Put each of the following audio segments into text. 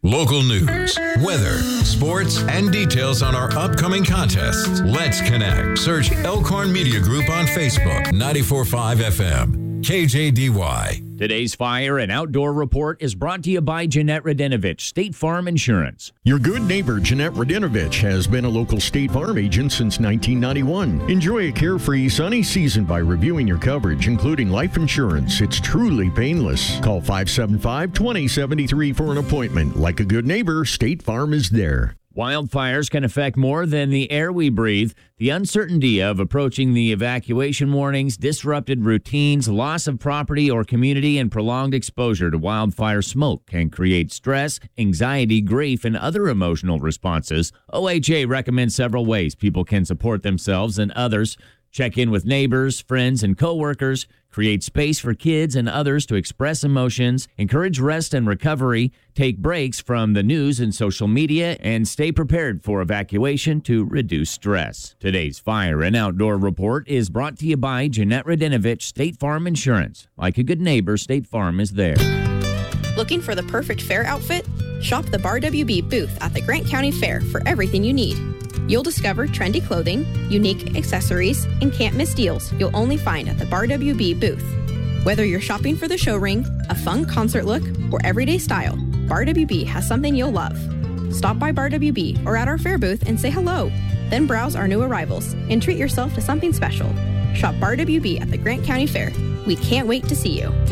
Local news, weather, sports, and details on our upcoming contests. Let's connect. Search Elkhorn Media Group on Facebook. 94.5 FM, KJDY. Today's Fire and Outdoor Report is brought to you by Jeanette Radinovich, State Farm Insurance. Your good neighbor, Jeanette Radinovich, has been a local State Farm agent since 1991. Enjoy a carefree, sunny season by reviewing your coverage, including life insurance. It's truly painless. Call 575-2073 for an appointment. Like a good neighbor, State Farm is there. Wildfires can affect more than the air we breathe. The uncertainty of approaching the evacuation warnings, disrupted routines, loss of property or community, and prolonged exposure to wildfire smoke can create stress, anxiety, grief, and other emotional responses. OHA recommends several ways people can support themselves and others. Check in with neighbors, friends, and coworkers. Create space for kids and others to express emotions. Encourage rest and recovery. Take breaks from the news and social media. And stay prepared for evacuation to reduce stress. Today's Fire and Outdoor Report is brought to you by Jeanette Radinovich, State Farm Insurance. Like a good neighbor, State Farm is there. Looking for the perfect fair outfit? Shop the Bar WB booth at the Grant County Fair for everything you need. You'll discover trendy clothing, unique accessories, and can't miss deals you'll only find at the Bar WB booth. Whether you're shopping for the show ring, a fun concert look, or everyday style, Bar WB has something you'll love. Stop by Bar WB or at our fair booth and say hello. Then browse our new arrivals and treat yourself to something special. Shop Bar WB at the Grant County Fair. We can't wait to see you.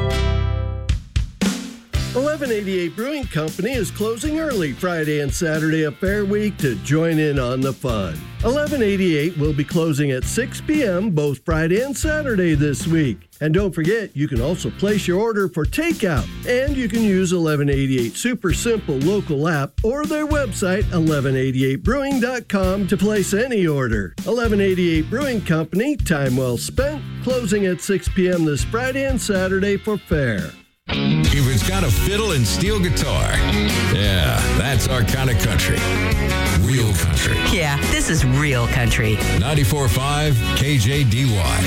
1188 Brewing Company is closing early Friday and Saturday of Fair Week to join in on the fun. 1188 will be closing at 6 p.m. both Friday and Saturday this week. And don't forget, you can also place your order for takeout. And you can use 1188 Super Simple local app or their website, 1188brewing.com, to place any order. 1188 Brewing Company, time well spent, closing at 6 p.m. this Friday and Saturday for Fair. If it's got a fiddle and steel guitar, yeah, that's our kind of country. Real country. Yeah, this is real country. 94.5 KJDY.